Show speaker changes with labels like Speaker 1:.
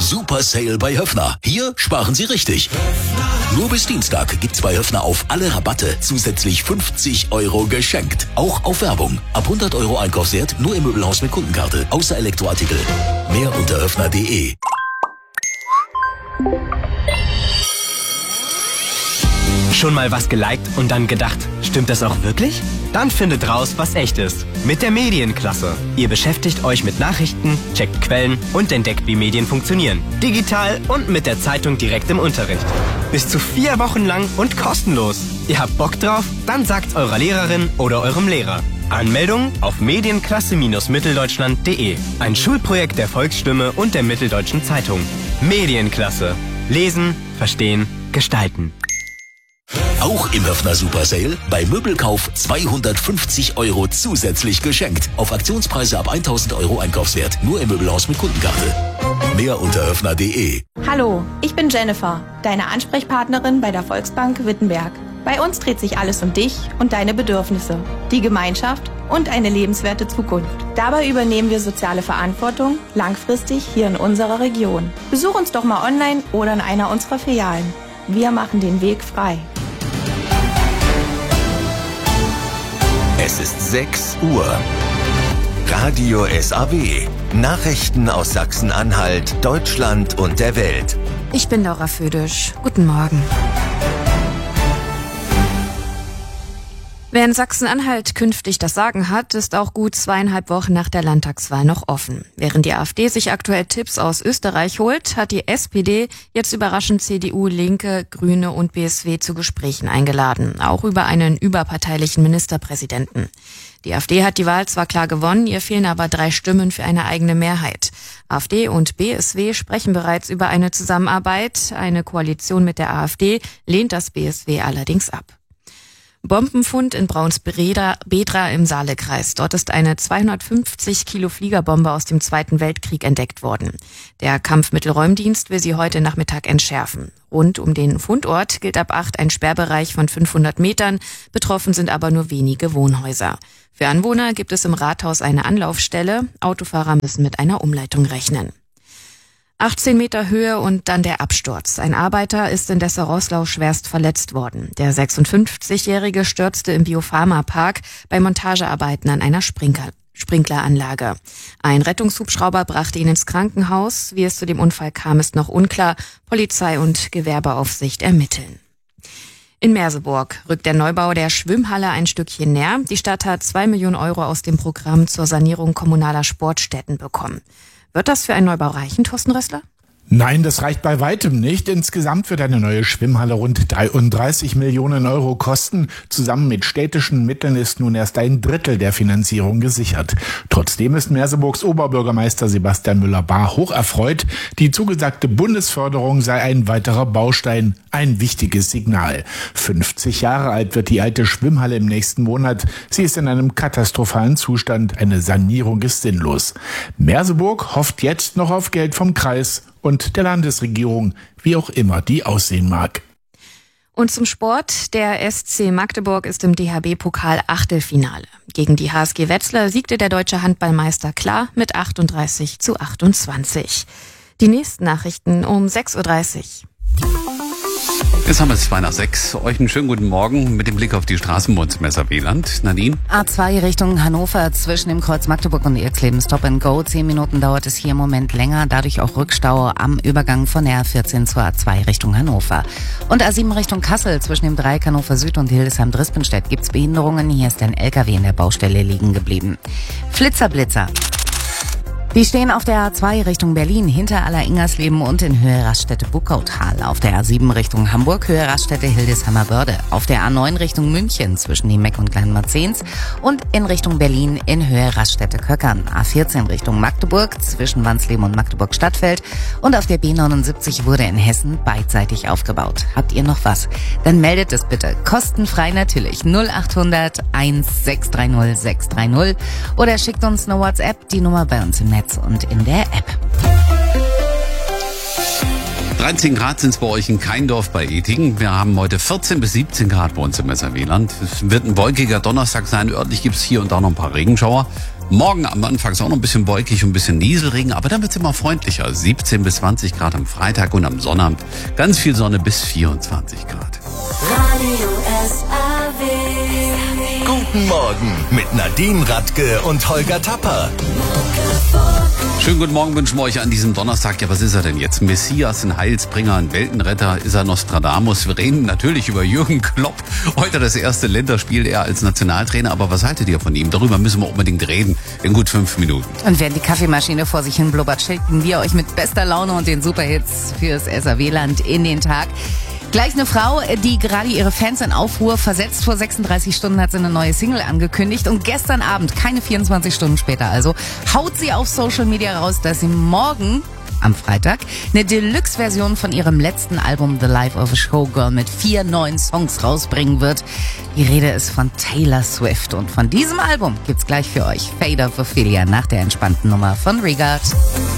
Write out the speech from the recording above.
Speaker 1: Super Sale bei Höffner. Hier sparen Sie richtig. Nur bis Dienstag gibt's bei Höffner auf alle Rabatte zusätzlich 50 € geschenkt. Auch auf Werbung. Ab 100 € Einkaufswert nur im Möbelhaus mit Kundenkarte. Außer Elektroartikel. Mehr unter höffner.de.
Speaker 2: Schon mal was geliked und dann gedacht, stimmt das auch wirklich? Dann findet raus, was echt ist. Mit der Medienklasse. Ihr beschäftigt euch mit Nachrichten, checkt Quellen und entdeckt, wie Medien funktionieren. Digital und mit der Zeitung direkt im Unterricht. Bis zu 4 Wochen lang und kostenlos. Ihr habt Bock drauf? Dann sagt's eurer Lehrerin oder eurem Lehrer. Anmeldung auf medienklasse-mitteldeutschland.de. Ein Schulprojekt der Volksstimme und der Mitteldeutschen Zeitung. Medienklasse. Lesen, verstehen, gestalten.
Speaker 1: Auch im Höffner Super Sale bei Möbelkauf 250 € zusätzlich geschenkt. Auf Aktionspreise ab 1000 € Einkaufswert. Nur im Möbelhaus mit Kundenkarte. Mehr unter höffner.de.
Speaker 3: Hallo, ich bin Jennifer, deine Ansprechpartnerin bei der Volksbank Wittenberg. Bei uns dreht sich alles um dich und deine Bedürfnisse, die Gemeinschaft und eine lebenswerte Zukunft. Dabei übernehmen wir soziale Verantwortung langfristig hier in unserer Region. Besuch uns doch mal online oder in einer unserer Filialen. Wir machen den Weg frei.
Speaker 4: Es ist 6 Uhr. Radio SAW. Nachrichten aus Sachsen-Anhalt, Deutschland und der Welt.
Speaker 5: Ich bin Laura Födisch. Guten Morgen. Wer in Sachsen-Anhalt künftig das Sagen hat, ist auch gut 2,5 Wochen nach der Landtagswahl noch offen. Während die AfD sich aktuell Tipps aus Österreich holt, hat die SPD jetzt überraschend CDU, Linke, Grüne und BSW zu Gesprächen eingeladen, auch über einen überparteilichen Ministerpräsidenten. Die AfD hat die Wahl zwar klar gewonnen, ihr fehlen aber 3 Stimmen für eine eigene Mehrheit. AfD und BSW sprechen bereits über eine Zusammenarbeit. Eine Koalition mit der AfD lehnt das BSW allerdings ab. Bombenfund in Braunsbedra im Saalekreis. Dort ist eine 250 Kilo Fliegerbombe aus dem Zweiten Weltkrieg entdeckt worden. Der Kampfmittelräumdienst will sie heute Nachmittag entschärfen. Rund um den Fundort gilt ab 8 ein Sperrbereich von 500 Metern. Betroffen sind aber nur wenige Wohnhäuser. Für Anwohner gibt es im Rathaus eine Anlaufstelle. Autofahrer müssen mit einer Umleitung rechnen. 18 Meter Höhe und dann der Absturz. Ein Arbeiter ist in Dessau-Roßlau schwerst verletzt worden. Der 56-Jährige stürzte im Biopharma-Park bei Montagearbeiten an einer Sprinkleranlage. Ein Rettungshubschrauber brachte ihn ins Krankenhaus. Wie es zu dem Unfall kam, ist noch unklar. Polizei und Gewerbeaufsicht ermitteln. In Merseburg rückt der Neubau der Schwimmhalle ein Stückchen näher. Die Stadt hat 2 Millionen € aus dem Programm zur Sanierung kommunaler Sportstätten bekommen. Wird das für einen Neubau reichen, Thorsten Rössler?
Speaker 6: Nein, das reicht bei weitem nicht. Insgesamt wird eine neue Schwimmhalle rund 33 Millionen € kosten. Zusammen mit städtischen Mitteln ist nun erst 1/3 der Finanzierung gesichert. Trotzdem ist Merseburgs Oberbürgermeister Sebastian Müller-Bahr hocherfreut. Die zugesagte Bundesförderung sei ein weiterer Baustein, ein wichtiges Signal. 50 Jahre alt wird die alte Schwimmhalle im nächsten Monat. Sie ist in einem katastrophalen Zustand. Eine Sanierung ist sinnlos. Merseburg hofft jetzt noch auf Geld vom Kreis und der Landesregierung, wie auch immer die aussehen mag.
Speaker 5: Und zum Sport. Der SC Magdeburg ist im DHB-Pokal Achtelfinale. Gegen die HSG Wetzlar siegte der deutsche Handballmeister klar mit 38:28. Die nächsten Nachrichten um 6:30 Uhr.
Speaker 7: Jetzt haben wir es 5:05. Euch einen schönen guten Morgen mit dem Blick auf die Straßen bei uns im SAW-Land. Nadine?
Speaker 8: A2 Richtung Hannover zwischen dem Kreuz Magdeburg und Irxleben Stop and Go. 10 Minuten dauert es hier im Moment länger. Dadurch auch Rückstau am Übergang von der A14 zur A2 Richtung Hannover. Und A7 Richtung Kassel zwischen dem Dreieck Hannover Süd und Hildesheim-Drispinstedt gibt's Behinderungen. Hier ist ein LKW in der Baustelle liegen geblieben. Flitzer. Die stehen auf der A2 Richtung Berlin, hinter Aller-Ingersleben und in Höhe Raststätte-Buckautal. Auf der A7 Richtung Hamburg, Höhe Raststätte Hildesheimer-Börde. Auf der A9 Richtung München zwischen Niemeck und Kleinmarzens und in Richtung Berlin in Höhe Raststätte Köckern. A14 Richtung Magdeburg zwischen Wansleben und Magdeburg-Stadtfeld. Und auf der B79 wurde in Hessen beidseitig aufgebaut. Habt ihr noch was? Dann meldet es bitte. Kostenfrei natürlich. 0800 1630 630 oder schickt uns eine WhatsApp, die Nummer bei uns im Netz und in der App.
Speaker 7: 13 Grad sind es bei euch in Keindorf bei Etingen. Wir haben heute 14 bis 17 Grad bei uns im SAW-Land. Es wird ein wolkiger Donnerstag sein. Örtlich gibt es hier und da noch ein paar Regenschauer. Morgen am Anfang ist auch noch ein bisschen wolkig und ein bisschen Nieselregen, aber dann wird es immer freundlicher. 17 bis 20 Grad am Freitag und am Sonnabend ganz viel Sonne bis 24 Grad.
Speaker 4: Radio SAW. Guten Morgen mit Nadine Radke und Holger Tapper.
Speaker 7: Schönen guten Morgen wünschen wir euch an diesem Donnerstag. Ja, was ist er denn jetzt? Ein Messias, ein Heilsbringer, ein Weltenretter? Ist er Nostradamus? Wir reden natürlich über Jürgen Klopp. Heute das erste Länderspiel, er als Nationaltrainer. Aber was haltet ihr von ihm? Darüber müssen wir unbedingt reden in gut 5 Minuten.
Speaker 8: Und während die Kaffeemaschine vor sich hin blubbert, schicken wir euch mit bester Laune und den Superhits fürs SAW-Land in den Tag. Gleich eine Frau, die gerade ihre Fans in Aufruhr versetzt. Vor 36 Stunden hat sie eine neue Single angekündigt. Und gestern Abend, keine 24 Stunden später also, haut sie auf Social Media raus, dass sie morgen, am Freitag, eine Deluxe-Version von ihrem letzten Album The Life of a Showgirl mit 4 neuen Songs rausbringen wird. Die Rede ist von Taylor Swift. Und von diesem Album gibt's gleich für euch Fade of Ophelia nach der entspannten Nummer von Regard.